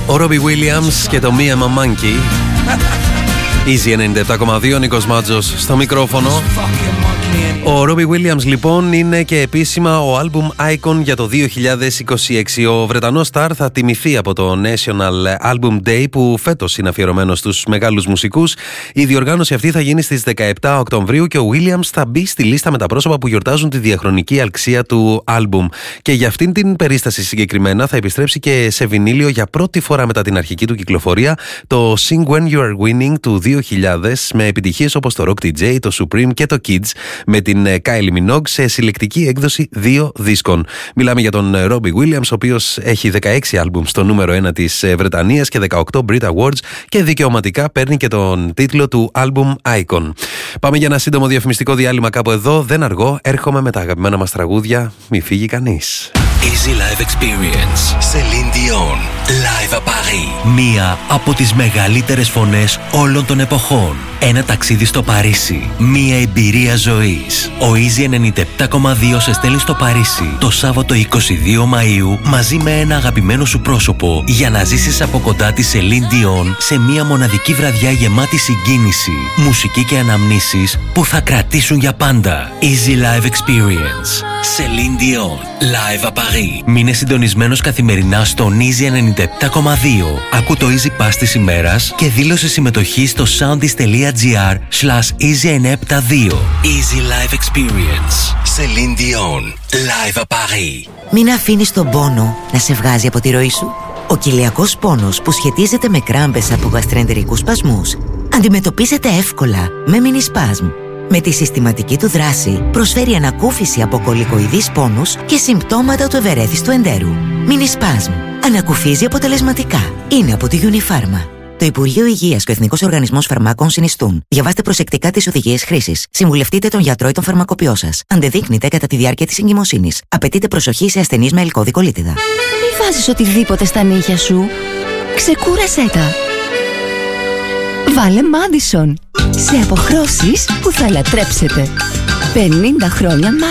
Ο Robbie Williams και το Me I'm a Monkey. Easy 97,2, Νίκος Μάτζος στο μικρόφωνο. Ο Robbie Williams λοιπόν είναι και επίσημα ο album icon για το 2026. Ο Βρετανός Star θα τιμηθεί από το National Album Day που φέτος είναι αφιερωμένο στους μεγάλους μουσικούς. Η διοργάνωση αυτή θα γίνει στις 17 Οκτωβρίου και ο Williams θα μπει στη λίστα με τα πρόσωπα που γιορτάζουν τη διαχρονική αξία του album. Και για αυτήν την περίσταση συγκεκριμένα θα επιστρέψει και σε βινίλιο για πρώτη φορά μετά την αρχική του κυκλοφορία το Sing When You Are Winning του 2000 με επιτυχίες όπως το Rock DJ, το Supreme και το Kids με την Kylie Minogue σε συλλεκτική έκδοση 2 δίσκων. Μιλάμε για τον Robbie Williams, ο οποίος έχει 16 άλμπουμ στο νούμερο 1 της Βρετανίας και 18 Brit Awards και δικαιωματικά παίρνει και τον τίτλο του Album Icon. Πάμε για ένα σύντομο διαφημιστικό διάλειμμα κάπου εδώ. Δεν αργώ, έρχομαι με τα αγαπημένα μας τραγούδια. Μη φύγει κανείς. Easy Live Experience. Celine Dion. Live à Paris. Μία από τις μεγαλύτερες φωνές όλων των εποχών. Ένα ταξίδι στο Παρίσι. Μία εμπειρία ζωής. Ο Easy 97,2 σε στέλνει στο Παρίσι το Σάββατο 22 Μαΐου μαζί με ένα αγαπημένο σου πρόσωπο για να ζήσεις από κοντά τη Celine Dion σε μία μοναδική βραδιά γεμάτη συγκίνηση, μουσική και αναμνήσεις που θα κρατήσουν για πάντα. Easy Live Experience. Celine Dion. Live à Paris. Μείνε συντονισμένος καθημερινά στον Easy 97,2. Ακού το Easy Pass της ημέρας και δήλωσε συμμετοχή στο soundis.gr/Easy972. Easy Live Experience. Celine Dion. Live à Paris. Μην αφήνεις τον πόνο να σε βγάζει από τη ροή σου. Ο κοιλιακός πόνος που σχετίζεται με κράμπες από γαστρεντερικούς σπασμούς αντιμετωπίζεται εύκολα με Minispasm. Με τη συστηματική του δράση προσφέρει ανακούφιση από κολικοειδείς πόνους και συμπτώματα του ευερέθιστου εντέρου. Minispasm. Ανακουφίζει αποτελεσματικά. Είναι από τη Unifarma. Το Υπουργείο Υγείας και ο Εθνικός Οργανισμός Φαρμάκων συνιστούν. Διαβάστε προσεκτικά τις οδηγίες χρήσης. Συμβουλευτείτε τον γιατρό ή τον φαρμακοποιό σας. Αντεδείκνυται κατά τη διάρκεια της εγκυμοσύνης. Απαιτείται προσοχή σε ασθενείς με ελκώδη κολίτιδα. Μη βάζεις οτιδήποτε στα νύχια σου. Ξεκούρασέ τα. Βάλε Madison σε αποχρώσεις που θα λατρέψετε. 50 χρόνια